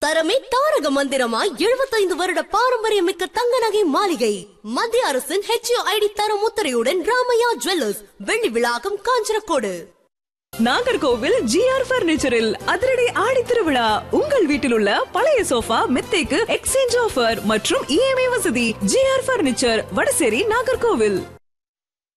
தரமே தாரக மந்திரமாய் 75 வருட பாரம்பரியமிக்க தங்க நகை மாளிகை. மத்திய அரசின் HUID தரம் முத்திரையுடன் ராமையா ஜுவல்லர்ஸ், வெள்ளி விழாக்கம், காஞ்சனக்கோடு. நாகர்கோவில் GR பர்னிச்சரில் அதிரடி ஆடி திருவிழா. உங்கள் வீட்டில் உள்ள பழைய சோஃபா மெத்தைக்கு எக்ஸ்சேஞ்ச் ஆஃபர் மற்றும் EMI வசதி. GR furniture, Vadasery, Nagercoil.